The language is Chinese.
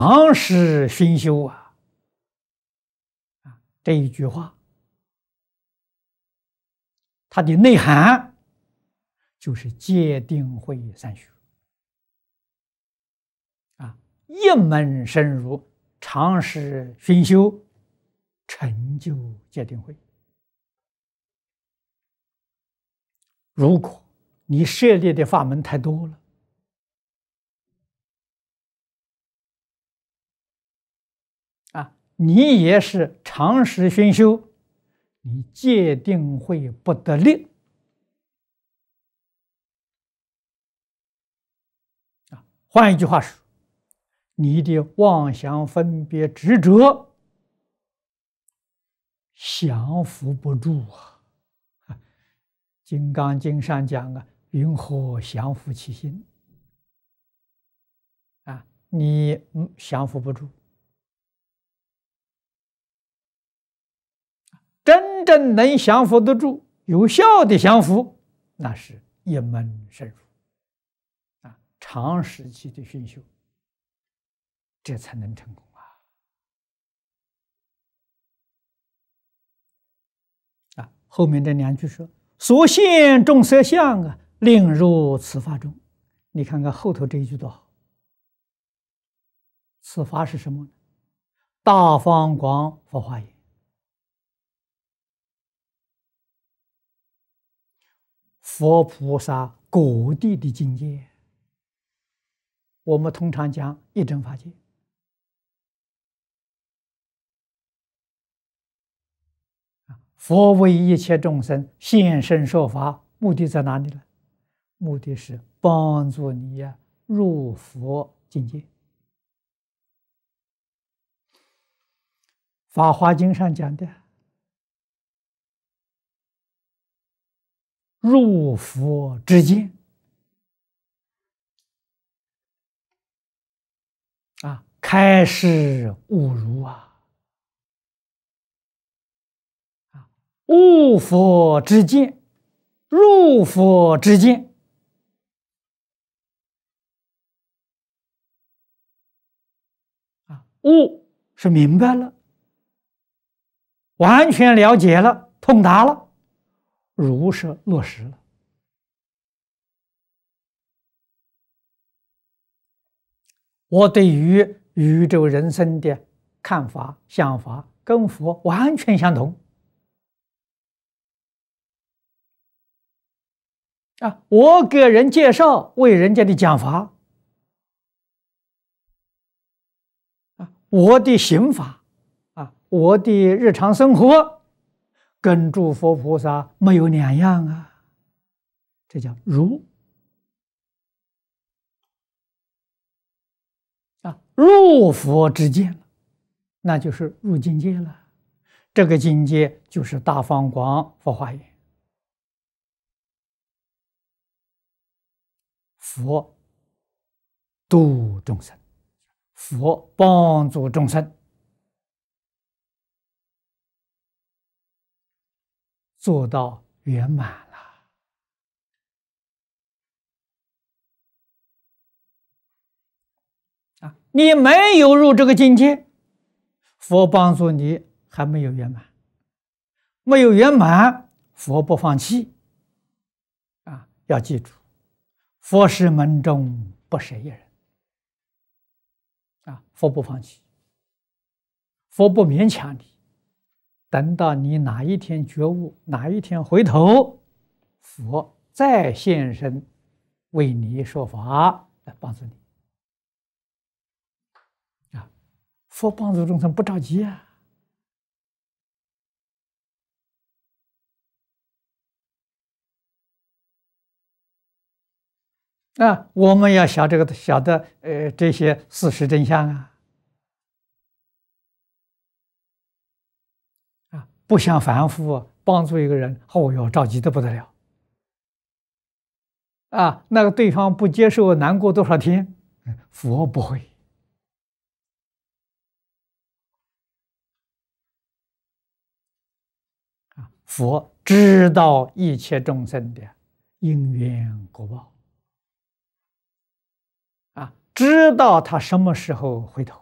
常识熏修啊！这一句话，它的内涵就是戒定慧三学啊，一门深入，常识熏修，成就戒定慧。如果你涉猎的法门太多了，你也是常识熏修，你戒定慧不得力换一句话说，你的妄想分别执着降伏不住啊！《金刚经》上讲啊，云何降伏其心？你降伏不住。真正能降服得住、有效的降服，那是一门深入长时期的熏修，这才能成功后面这两句说：“所现众色相令入此法中。”你看看后头这一句多好。此法是什么呢？大方广佛化言。佛菩萨果地的境界，我们通常讲一真法界。佛为一切众生现身说法，目的在哪里呢？目的是帮助你入佛境界。法华经上讲的入佛之见开示悟如悟佛之见，入佛之见悟是明白了，完全了解了，通达了，如是落实了。我对于宇宙人生的看法、想法跟佛完全相同我给人介绍，为人家的讲法我的行法我的日常生活跟诸佛菩萨没有两样这叫如入佛之见了，那就是入境界了。这个境界就是大方广佛化言。佛度众生，佛帮助众生做到圆满了你没有入这个境界，佛帮助你还没有圆满，没有圆满，佛不放弃要记住，佛是门中不舍一人佛不放弃，佛不勉强你。等到你哪一天觉悟，哪一天回头，佛再现身为你说法来帮助你佛帮助众生不着急我们要晓得这些事实真相不想反复帮助一个人，哟，着急得不得了那个对方不接受，难过多少天？佛不会佛知道一切众生的因缘果报知道他什么时候回头